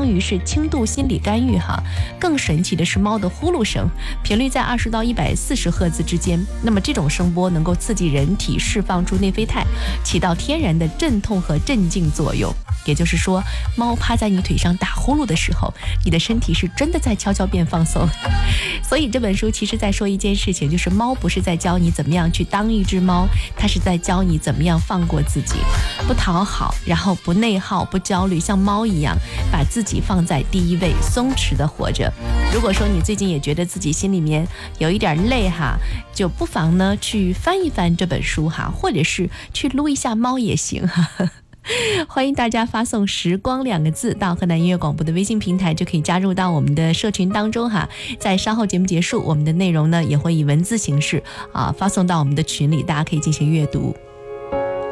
当于是轻度心理干预哈。更神奇的是猫的呼噜声，频率在20到140赫兹之间。那么这种声波能够刺激人体释放出内啡肽，起到天然的镇痛和镇静作用。也就是说，猫趴在你腿上打呼噜的时候，你的身体是真的在悄悄变放松。所以这本书其实在说一件事情，就是猫不是在教你怎么样去当一只猫，它是在教你怎么样放过自己，不讨好，然后不内耗，不焦虑，像猫一样把自己放在第一位，松弛的活着。如果说你最近也觉得自己心里面有一点累哈，就不妨呢去翻一翻这本书哈，或者是去撸一下猫也行哈。欢迎大家发送时光2个字到河南音乐广播的微信平台，就可以加入到我们的社群当中哈。在稍后节目结束，我们的内容呢也会以文字形式发送到我们的群里，大家可以进行阅读。